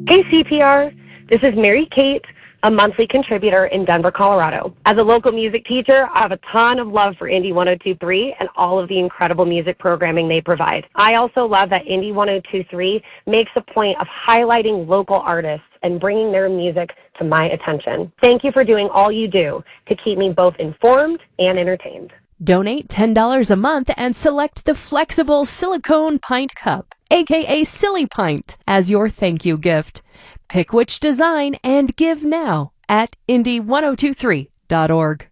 Hey, CPR. This is Mary Kate, a monthly contributor in Denver, Colorado. As a local music teacher, I have a ton of love for Indie 102.3 and all of the incredible music programming they provide. I also love that Indie 102.3 makes a point of highlighting local artists and bringing their music to my attention. Thank you for doing all you do to keep me both informed and entertained. Donate $10 a month and select the flexible silicone pint cup, aka Silly Pint, as your thank you gift. Pick which design and give now at indie1023.org.